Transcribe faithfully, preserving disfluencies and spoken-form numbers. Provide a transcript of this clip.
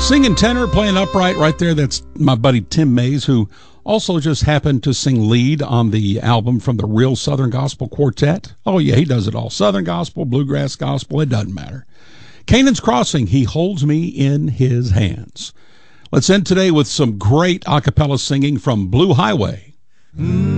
Singing tenor, playing upright right there, that's my buddy Tim Mays, who also just happened to sing lead on the album from the Real Southern Gospel Quartet. Oh, yeah, he does it all. Southern gospel, bluegrass gospel, it doesn't matter. Canaan's Crossing, He Holds Me in His Hands. Let's end today with some great a cappella singing from Blue Highway. Mm.